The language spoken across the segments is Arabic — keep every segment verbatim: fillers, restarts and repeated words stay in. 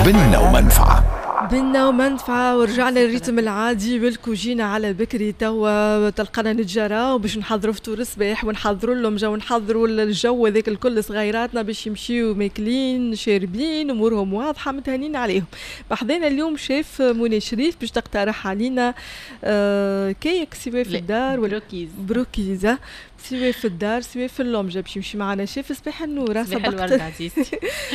بنا ومنفعة بنا ومنفعة. ورجعنا الريتم العادي بالكوجينة على بكري توا تلقانا نتجرى وباش نحضروا فطور صباح ونحضروا لهم جو نحضروا الجو ذاك الكل صغيراتنا باش يمشيوا ماكلين شاربين امورهم واضحة متهنين عليهم. بحضينا اليوم شيف منى شريف باش تقترح علينا آه كيك سواء في الدار ولا بروكيز بروكيزة سواء في الدار سواء في اللومجة باش يمشي معنا شيف صباح النور. صباح الورد عزيزتي.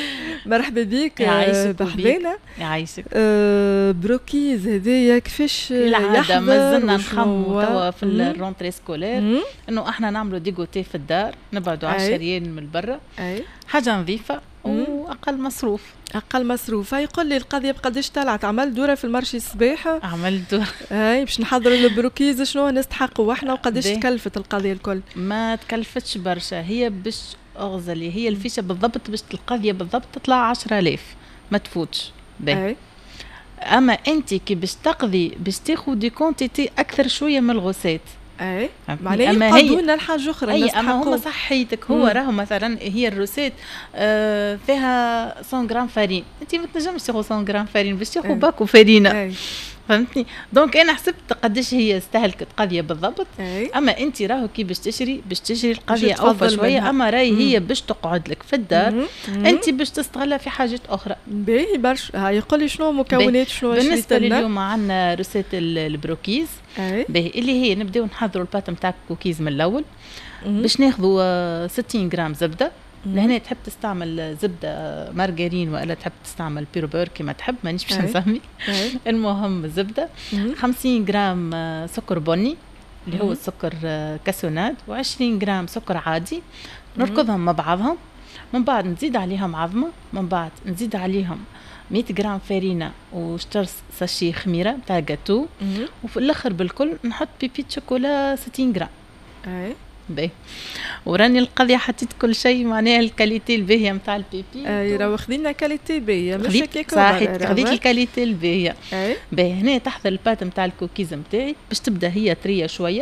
مرحبا بك بحضينا يعيشك. أه بروكيز هذايا كيفاش العادة مازلنا نخمو توا في الرونتري سكولير انه احنا نعملوا ديغوتي في الدار نبعدوا عشرة ريال من برا حاجة نظيفة واقل مصروف. اقل مصروف. هاي يقول لي القضيه بقداش طلعت؟ عمل دوره في المرشي الصباح عملت دوره هاي باش نحضروا البروكيز شنو نستحقوا احنا وقداش تكلفت القضيه الكل؟ ما تكلفتش برشا، هي باش اغزلي هي الفيشه بالضبط باش القضيه بالضبط تطلع عشرة آلاف ما تفوتش. باهي اما انت كي باش تقضي باش تاخذ دي كونتيتي اكثر شويه من الغوسات. اي معناها يقضوا لنا الحاجه اخرى. اي اما هما صحيتك هو راهو مثلا هي الروسيت آه فيها مية غرام فارين، انت ما تنجمش تاخذ مية غرام فارين باش تاخذ باكو فارينه. فهمتني؟ دونك انا حسبت قداش هي استهلكت قضيه بالضبط. أي. اما انت راهو كي باش تشري باش تشري القضيه اوفى شويه، اما راهي هي باش تقعد لك في الدار انت باش تستغلها في حاجات اخرى. باهي برشا. ها يقول لي شنو مكونات شنو بالنسبه اليوم عندنا روسيت البروكيز باهي اللي هي نبداو نحضروا البات نتاع الكوكيز من الاول. باش ناخذوا ستين غرام زبده. لهنا تحب تستعمل زبدة مارغرين ولا تحب تستعمل بيروبور كما تحب مانيش باش نسمي. المهم زبدة. خمسين غرام سكر بني اللي هو السكر كاسوناد وعشرين غرام سكر عادي. نركضهم مع بعضهم من بعد نزيد عليهم عظمة من بعد نزيد عليهم مية غرام فارينة وشطر ساشي خميرة تاع جاتو وفي الاخر بالكل نحط بيبيت شوكولا ستين غرام. اي باهي وراني القضيه حطيت كل شيء معناها الكاليتي الباهيه نتاع البيبي. اي راه واخذين كاليتي باهيه مش هكاك صحيح خذيت الكاليتي الباهيه. باهي هنا تحضر البات نتاع الكوكيز نتاعي باش تبدا هي طريه شويه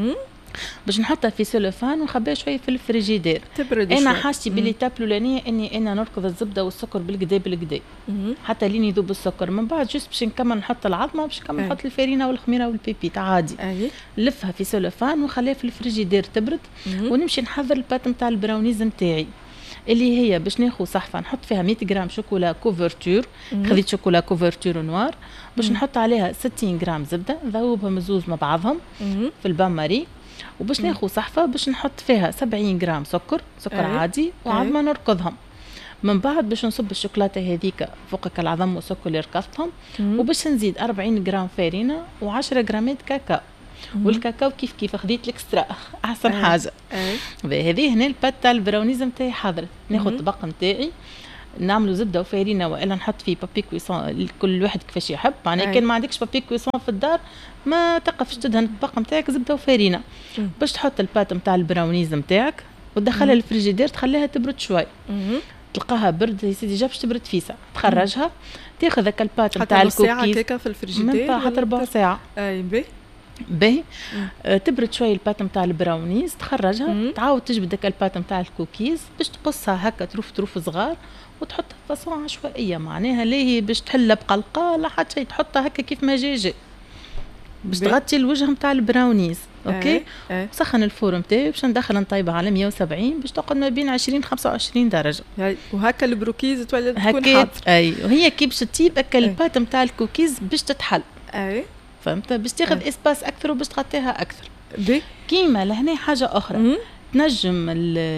باش نحطها في سلوفان ونخبيها شويه في الفريجيدير تبرد. انا حاجتي باليتاب الاولانيه اني انا نركض الزبده والسكر بالقدا بالقدا حتى لين يذوب السكر. من بعد جوست باش نكمل نحط العظمه باش نكمل نحط الفارينه والخميره والبيبيت عادي. أي. لفها في سلوفان ونخليها في الفريجيدير تبرد. مم. ونمشي نحضر البات نتاع البراونيز نتاعي اللي هي باش ناخذ صحفه نحط فيها مية غرام شوكولا كوفرتور. خذيت شوكولا كوفرتور نوار باش نحط عليها ستين غرام زبده نذوبهم زوز مع بعضهم مم. في البان ماري. وباش ناخذ صحفه باش نحط فيها سبعين غرام سكر سكر أي. عادي وعظمه نركضهم. من بعد باش نصب الشوكولاته هذيك فوقك العظم والسكر اللي ركضتهم وباش نزيد أربعين غرام فارينه وعشرة غرامات كاكاو. والكاكاو كيف كيف خديت الاكسترا احسن أي. حاجه. هذه هنا البات تاع البراونيز نتاعي حاضره. ناخذ الطبق نتاعي نعملوا زبده وفارينه والا نحط فيه بابي كويسون كل واحد كيفاش يحب. معناها كان ما عندكش بابي كويسون في الدار ما تقفش تدهن الطبق نتاعك زبده وفارينه باش تحط البات نتاع البراونيز نتاعك وتدخلها الفريجيدير تخليها تبرد شوي. تلقاها برد يا سيدي جابش تبرد فيسا تخرجها تاخذ هكا البات نتاع الكوكيز حتى في الفريجيدير حتى ربع ساعه. اي باهي باهي آه تبرد شويه البات نتاع البراونيز تخرجها. مم. تعاود تجبد هكا البات نتاع الكوكيز باش تقصها هكا تروف تروف صغار وتحطها فاصون عشوائيه. معناها ليه باش تحلها بقلقه لا حتى شيء تحطها هكا كيف ما جا جا باش تغطي الوجه نتاع البراونيز. اوكي أه. سخن الفور نتاعي باش ندخل نطيبها على مية وسبعين باش تقعد ما بين عشرين خمسة وعشرين درجه. وهكا البروكيز تولي تكون حاضر. اي وهي كي باش تطيب هكا البات نتاع الكوكيز باش تتحل. اي فهمت باش تاخذ أه. اسباس اكثر وباش تغطيها اكثر. بي كيما لهنا حاجه اخرى مم. تنجم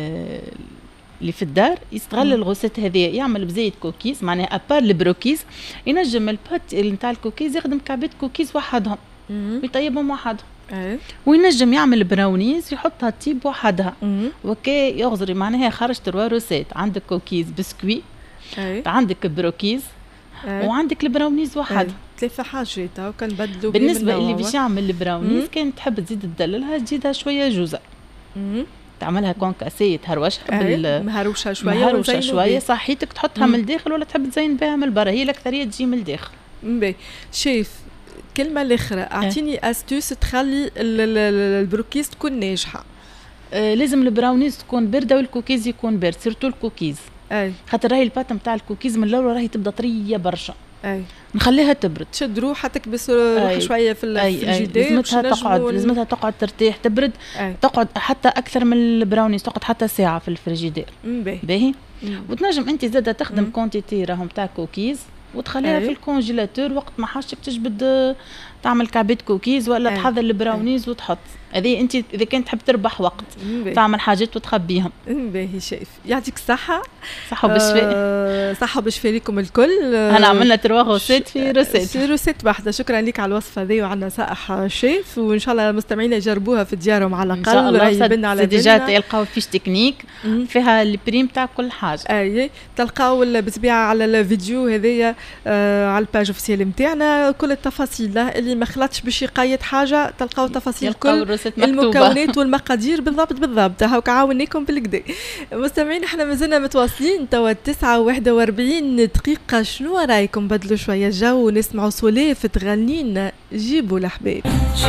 اللي في الدار يستغل الغوسات هذه يعمل بزيت كوكيز. معناها ابار البروكيز ينجم البات نتاع الكوكيز يخدم كعبات كوكيز وحدهم ويطيبهم وحدهم. أه. وينجم يعمل براونيز يحطها تيب وحدها وكي يغزري. معناها خرجت روا روسات عندك كوكيز بسكوي أه. عندك بروكيز أه. وعندك البراونيز وحدها أه. ثلاثة حاجات هاو كان بدلوا. بالنسبه اللي باش يعمل البراونيز كان تحب تزيد تدللها تزيدها شويه جوزة مم. تعملها كونكاسيه تهروشها بال مهروشه شويه مهروشه شويه صحيتك تحطها مم. من الداخل ولا تحب تزين بها من البرا. هي الاكثريه تجي من الداخل. باهي شيف كلمه الاخرى اعطيني استوس تخلي البروكيز تكون ناجحه. آه لازم البراونيز تكون بارده والكوكيز يكون بارد سيرتو الكوكيز اي خاطر راهي البات نتاع الكوكيز من الاول راهي تبدا طريه برشا، اي نخليها تبرد، تشد روحها تكبس روحها شويه في الفريجيدير، لازمتها تقعد لازمتها تقعد ترتاح تبرد. أي. تقعد حتى اكثر من البراونيز، تقعد حتى ساعه في الفريجيدير باهي. وتنجم انت زاده تخدم كونتيتي راهم تاع كوكيز وتخليها أي. في الكونجيلاتور وقت ما حاجتك تجبد تعمل كعبات كوكيز ولا أي. تحضر البراونيز أي. وتحط هذه انت اذا كنت تحب تربح وقت مبي. تعمل حاجات وتخبيهم. باهي شايف، يعطيك الصحه. صحه وبشفاء. أه صحه وبشفاء لكم الكل. انا عملنا تروا روسيت في روسيت في روسيت واحده. شكرا لك على الوصفه هذه، وعندنا نصائح شيف وان شاء الله المستمعين يجربوها في ديارهم على الاقل. ان شاء الله يبن على ديجا تلقاو فيش تكنيك فيها البريم تاع كل حاجه. اي تلقاو بالطبيعه على الفيديو هذايا آه على الباج اوفيسيال نتاعنا كل التفاصيل اللي ما خلطش باش يقيد حاجه، تلقاو التفاصيل كل المكونات والمقادير بالضبط بالضبط. هاك عاونيكم بالكدا. مستمعين احنا مازلنا متواصلين توا تسعة وواحد وأربعين دقيقه. شنو رايكم بدلوا شويه جو ونسمعوا سوليف تغني لنا جيبوا الحباب.